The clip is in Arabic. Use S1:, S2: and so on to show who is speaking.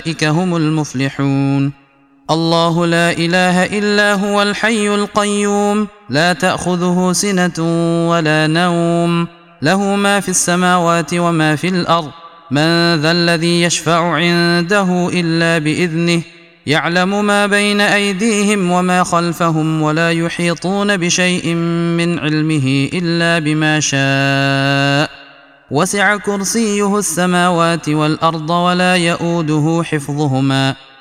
S1: أولئك هم المفلحون. الله لا إله إلا هو الحي القيوم لا تأخذه سنة ولا نوم، له ما في السماوات وما في الأرض. من ذا الذي يشفع عنده إلا بإذنه، يعلم ما بين أيديهم وما خلفهم، ولا يحيطون بشيء من علمه إلا بما شاء. وسع كرسيه السماوات والأرض ولا يئوده حفظهما